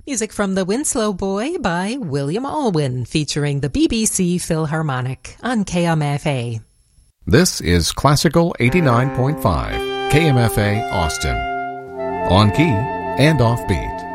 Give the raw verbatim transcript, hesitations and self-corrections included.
Music from The Winslow Boy by William Alwyn, featuring the B B C Philharmonic on K M F A. This is Classical eighty-nine point five, K M F A Austin. On key and offbeat.